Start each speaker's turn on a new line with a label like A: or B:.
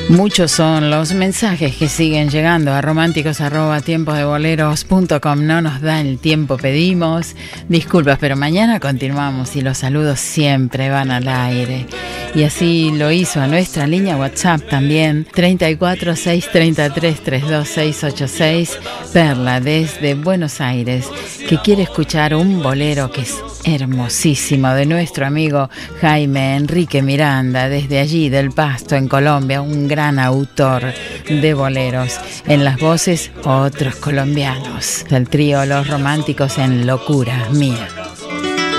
A: Muchos son los mensajes que siguen llegando a románticos@tiemposdeboleros.com. No nos da el tiempo, pedimos disculpas, pero mañana continuamos y los saludos siempre van al aire. Y así lo hizo a nuestra línea WhatsApp también, 34 633 32686, Perla desde Buenos Aires, que quiere escuchar un bolero que es hermosísimo de nuestro amigo Jaime Enrique Miranda, desde allí del Pasto en Colombia, un gran autor de boleros. En las voces, otros colombianos, el trío Los Románticos en Locura Mía.